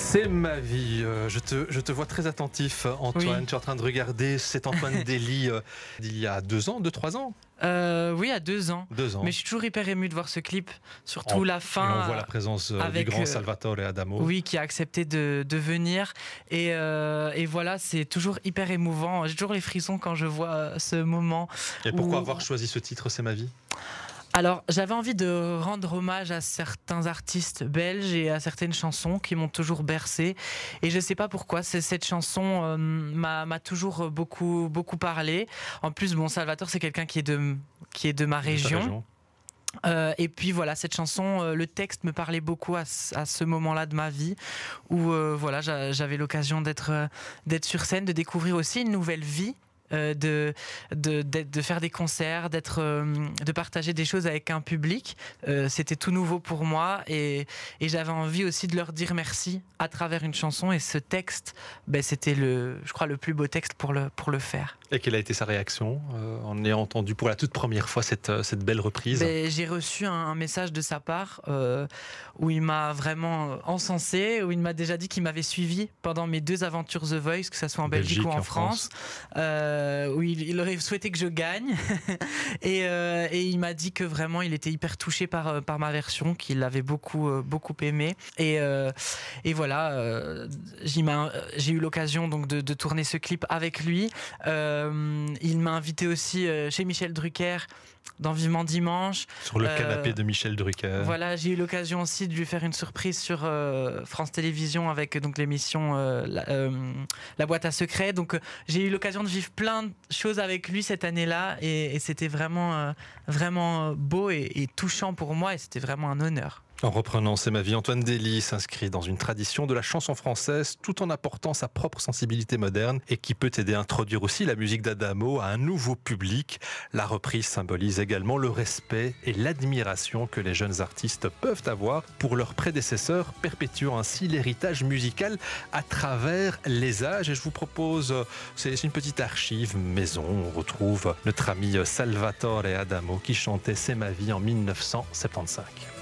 C'est ma vie. Je te vois très attentif, Antoine. Oui. Tu es en train de regarder cet Antoine Dély d'il y a 2 ans, 3 ans. Oui, à 2 ans. 2 ans. Mais je suis toujours hyper ému de voir ce clip, surtout la Et fin. on voit la présence avec, du grand Salvatore Adamo. Oui, qui a accepté de venir. Et voilà, c'est toujours hyper émouvant. J'ai toujours les frissons quand je vois ce moment. Et pourquoi avoir choisi ce titre, C'est ma vie? Alors, j'avais envie de rendre hommage à certains artistes belges et à certaines chansons qui m'ont toujours bercé. Et je ne sais pas pourquoi, cette chanson m'a toujours beaucoup parlé. En plus, bon, Salvatore, c'est quelqu'un qui est de ma région. Et puis voilà, cette chanson, le texte me parlait beaucoup à ce moment-là de ma vie où voilà, j'avais l'occasion d'être sur scène, de découvrir aussi une nouvelle vie. De faire des concerts, de partager des choses avec un public. C'était tout nouveau pour moi et j'avais envie aussi de leur dire merci à travers une chanson. Et ce texte, c'était je crois le plus beau texte pour le faire. Et quelle a été sa réaction en ayant entendu pour la toute première fois cette belle reprise? J'ai reçu un message de sa part où il m'a vraiment encensé, où il m'a déjà dit qu'il m'avait suivi pendant mes 2 aventures The Voice, que ce soit en Belgique ou en France. Où il aurait souhaité que je gagne et il m'a dit que vraiment il était hyper touché par ma version, qu'il l'avait beaucoup aimé et voilà, j'ai eu l'occasion donc de tourner ce clip avec lui. Il m'a invité aussi chez Michel Drucker dans Vivement Dimanche. Sur le canapé de Michel Drucker. Voilà, j'ai eu l'occasion aussi de lui faire une surprise sur France Télévisions avec donc l'émission La Boîte à Secrets. Donc j'ai eu l'occasion de vivre plein de choses avec lui cette année-là et c'était vraiment beau et touchant pour moi et c'était vraiment un honneur. En reprenant C'est ma vie, Antoine Dély s'inscrit dans une tradition de la chanson française tout en apportant sa propre sensibilité moderne et qui peut aider à introduire aussi la musique d'Adamo à un nouveau public. La reprise symbolise également le respect et l'admiration que les jeunes artistes peuvent avoir pour leurs prédécesseurs, perpétuant ainsi l'héritage musical à travers les âges. Et je vous propose, c'est une petite archive maison. On retrouve notre ami Salvatore Adamo qui chantait C'est ma vie en 1975.